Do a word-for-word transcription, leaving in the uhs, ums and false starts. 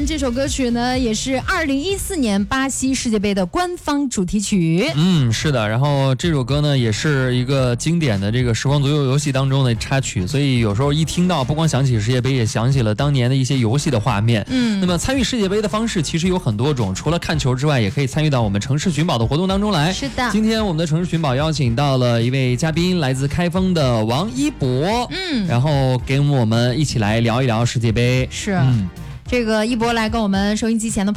这首歌曲呢，也是二零一四年巴西世界杯的官方主题曲。 嗯，是的。然后这首歌呢，也是一个经典的这个时光左右游戏当中的插曲，所以有时候一听到，不光想起世界杯，也想起了当年的一些游戏的画面。 嗯， 那么参与世界杯的方式其实有很多种，除了看球之外，也可以参与到我们城市寻宝的活动当中来。 是的， 今天我们的城市寻宝邀请到了一位嘉宾，来自开封的王一博。 嗯， 然后跟我们一起来聊一聊世界杯。 是， 嗯， 这个一博来跟我们收音机前的